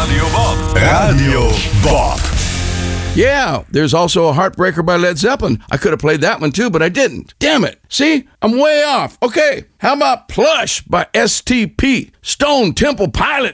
Radio Bob. Radio Bob. Yeah, there's also a Heartbreaker by Led Zeppelin. I could have played that one too, but I didn't. Damn it. See, I'm way off. Okay, how about Plush by STP? Stone Temple Pilots.